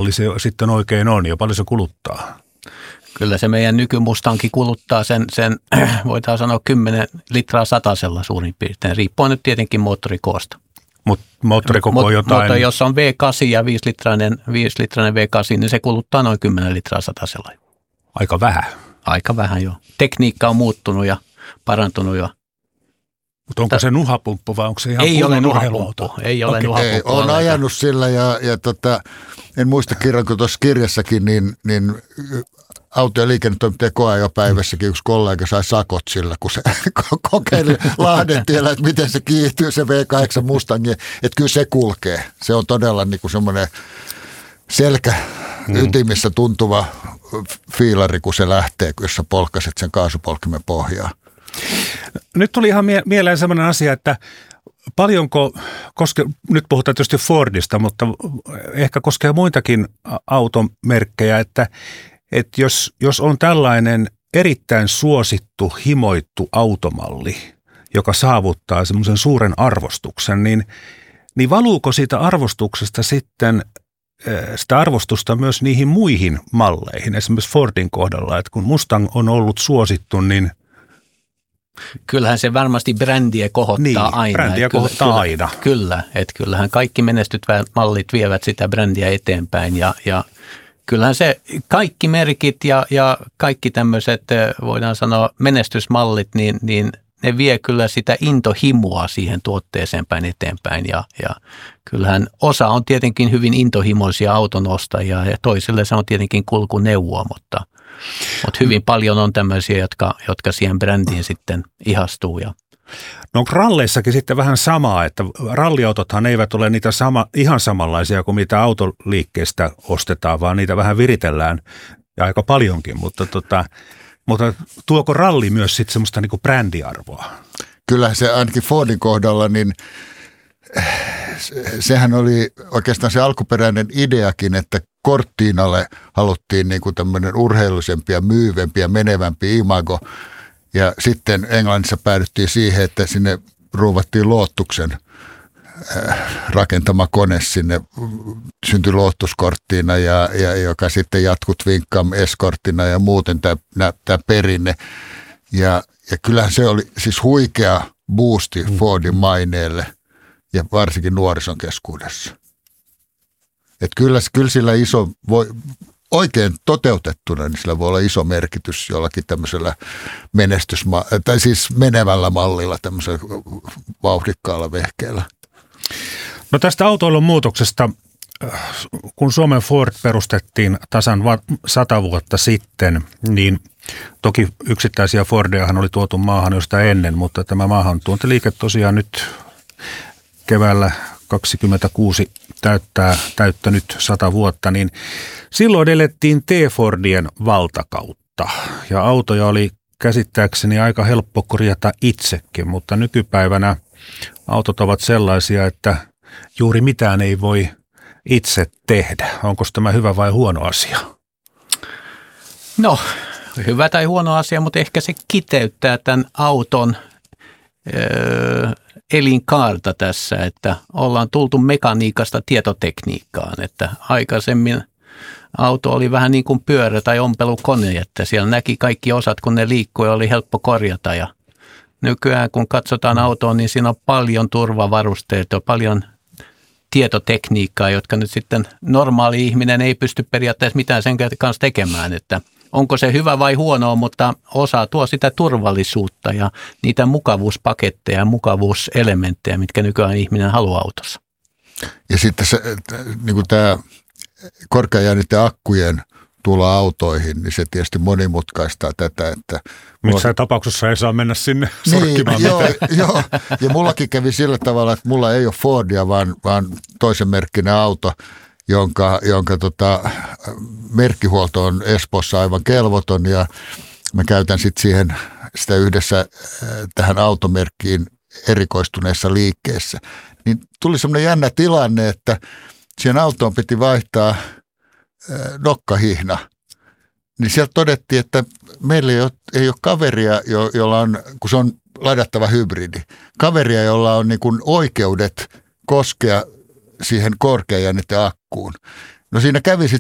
malli se sitten oikein on ja paljon se kuluttaa? Kyllä se meidän nykymustankin kuluttaa sen voidaan sanoa 10 litraa satasella suurin piirtein, riippuen nyt tietenkin moottorikoosta. Mutta moottorikoko on jotain... Mutta jos on V8 ja 5-litrainen V8, niin se kuluttaa noin 10 litraa satasella. Aika vähän. Aika vähän, joo. Tekniikka on muuttunut ja parantunut jo. Mutta onko se nuhapumppu vai onko se ihan ei ole nuhapumppu? Ei ole nuhapumppu. Ei, olen ajanut sillä ja en muista kun tuossa kirjassakin, niin auto- ja liikennetoimittaja koeajopäivässäkin yksi kollega sai sakot sillä, kun se kokeili Lahden tiellä, että miten se kiihtyy se V8 Mustang, että kyllä se kulkee. Se on todella niin kuin semmoinen ytimissä tuntuva fiilari, kun se lähtee, jos sä polkkaset sen kaasupolkimen pohjaa. Nyt tuli ihan mieleen sellainen asia, että paljonko, nyt puhutaan tietysti Fordista, mutta ehkä koskee muitakin automerkkejä, että jos on tällainen erittäin suosittu, himoittu automalli, joka saavuttaa semmoisen suuren arvostuksen, niin valuuko siitä arvostuksesta sitten sitä arvostusta myös niihin muihin malleihin, esimerkiksi Fordin kohdalla, että kun Mustang on ollut suosittu, niin kyllähän se varmasti brändiä kohottaa aina. Brändiä kohottaa aina. Kyllä, että kyllähän kaikki menestyvät mallit vievät sitä brändiä eteenpäin ja kyllähän se kaikki merkit ja kaikki tämmöiset, voidaan sanoa menestysmallit, niin ne vie kyllä sitä intohimoa siihen tuotteeseen päin eteenpäin ja kyllähän osa on tietenkin hyvin intohimoisia auton ostajia ja toisille se on tietenkin kulkuneuvoa, mutta hyvin paljon on tämmöisiä, jotka siihen brändiin sitten ihastuu. No onko ralleissakin sitten vähän samaa, että ralliautothan eivät ole niitä ihan samanlaisia kuin mitä autoliikkeestä ostetaan, vaan niitä vähän viritellään ja aika paljonkin, mutta tuoko ralli myös sitten semmoista niinku brändiarvoa? Kyllä se ainakin Fordin kohdalla, niin sehän oli oikeastaan se alkuperäinen ideakin, että Cortinalle haluttiin niinku tämmöinen urheilullisempi ja myyvempi ja menevämpi imago. Ja sitten Englannissa päädyttiin siihen, että sinne ruuvattiin Lotus'en rakentama kone sinne, syntyi Lotus Cortina ja joka sitten jatkui Twingham Escortina ja muuten tämä perinne. Ja kyllähän se oli siis huikea boosti Fordin maineelle ja varsinkin nuorison keskuudessa. Että kyllä sillä oikein toteutettuna, niin sillä voi olla iso merkitys jollakin tämmöisellä tai siis menevällä mallilla, tämmöisellä vauhdikkaalla vehkeellä. No tästä autoilun muutoksesta, kun Suomen Ford perustettiin tasan 100 vuotta sitten, niin toki yksittäisiä Fordejahan oli tuotu maahan jo sitä ennen, mutta tämä maahantuontiliike tosiaan nyt keväällä 26 täyttänyt 100 vuotta, niin silloin elettiin T-Fordien valtakautta ja autoja oli käsittääkseni aika helppo korjata itsekin, mutta nykypäivänä autot ovat sellaisia, että juuri mitään ei voi itse tehdä. Onko tämä hyvä vai huono asia? No, hyvä tai huono asia, mutta ehkä se kiteyttää tämän auton elinkaarta tässä, että ollaan tultu mekaniikasta tietotekniikkaan, että aikaisemmin auto oli vähän niin kuin pyörä tai ompelukone, että siellä näki kaikki osat, kun ne liikkui ja oli helppo korjata ja nykyään kun katsotaan autoa, niin siinä on paljon turvavarusteita, paljon tietotekniikkaa, jotka nyt sitten normaali ihminen ei pysty periaatteessa mitään sen kanssa tekemään, että onko se hyvä vai huono, mutta osa tuo sitä turvallisuutta ja niitä mukavuuspaketteja ja mukavuuselementtejä, mitkä nykyään ihminen haluaa autossa. Ja sitten se, niin kuin tämä korkeajännitteiden akkujen tulla autoihin, niin se tietysti monimutkaistaa tätä. Että missään tapauksessa ei saa mennä sinne sorkkimaan niin, joo. Ja mullakin kävi sillä tavalla, että mulla ei ole Fordia, vaan toisen merkkinen auto, jonka merkkihuolto on Espoossa aivan kelvoton ja mä käytän sitten sitä yhdessä tähän automerkkiin erikoistuneessa liikkeessä. Niin tuli semmoinen jännä tilanne, että siihen autoon piti vaihtaa nokkahihna. Niin sieltä todettiin, että meillä ei ole kaveria, jolla on, kun se on ladattava hybridi, kaveria, jolla on niin kuin oikeudet koskea siihen korkeajännitteen akkuun. No siinä kävi sitten